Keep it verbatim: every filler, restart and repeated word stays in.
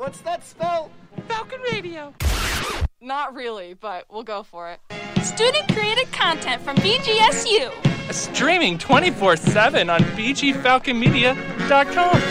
What's that spell? Falcon Radio. Not really, but we'll go for it. Student-created content from B G S U. Streaming twenty-four seven on b g falcon media dot com.